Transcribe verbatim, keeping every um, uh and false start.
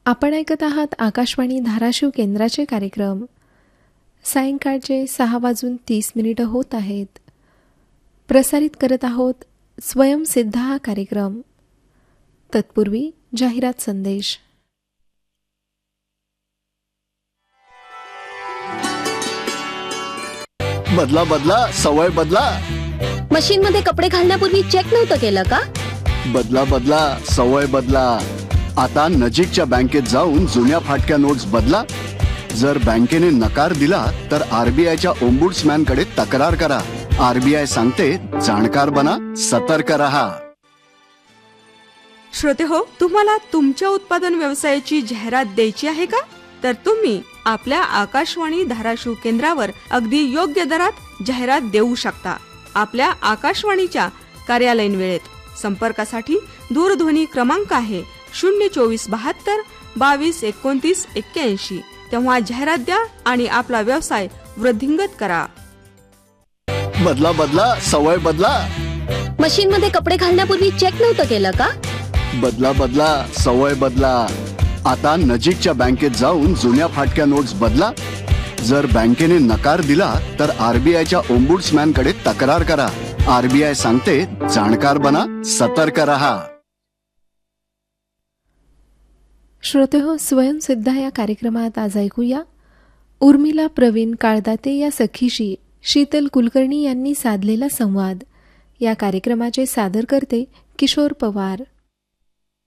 आपण ऐकत आहात आकाशवाणी धाराशिव केंद्राचे कार्यक्रम. सायंकाळचे सहा वाजून तीस मिनिटं होत आहेत. प्रसारित करत आहोत स्वयंसिद्ध हा कार्यक्रम. तत्पूर्वी जाहिरात संदेश. बदला बदला सवय बदला. मशीन मध्ये कपडे घालण्यापूर्वी चेक नव्हतं केलं का? बदला बदला सवय बदला. आता नजीकच्या बँकेत जाऊन जुन्या फाटक्या नोट्स बदला. जर बँकेने नकार दिला तर आरबीआयच्या ओम्बुड्समॅन कडे तक्रार करा. आरबीआय सांगते, जाणकार बना, सतर्क रहा. श्रोते हो, तुम्हाला तुमच्या उत्पादन व्यवसायाची जाहिरात द्यायची आहे का? तर तुम्ही आपल्या आकाशवाणी धाराशिव केंद्रावर अगदी योग्य दरात जाहिरात देऊ शकता. आपल्या आकाशवाणीच्या कार्यालयीन वेळेत. संपर्कासाठी दूरध्वनी क्रमांक आहे शून्य चोवीस बहात्तर बावीस एकोणतीस एक्क्याऐंशी. तेव्हा जाहिरात द्या आणि आपला व्यवसाय वृद्धिंगत करा. बदला बदला सवय बदला. मशीन मध्ये कपडे घालण्यापूर्वी चेक नव्हतं केलं का? बदला बदला सवय बदला. आता नजीकच्या बँकेत जाऊन जुन्या फाटक्या नोट्स बदला. जर बँकेने नकार दिला तर आरबीआयच्या ओम्बुड्समॅन कडे तक्रार करा. आरबीआय सांगते, जाणकार बना, सतर्क रहा. श्रोते हो, स्वयंसिद्ध या कार्यक्रमात आज ऐकूया उर्मिला प्रवीण काळदाते या सखीशी शीतल कुलकर्णी यांनी साधलेला संवाद. या कार्यक्रमाचे सादर करते किशोर पवार.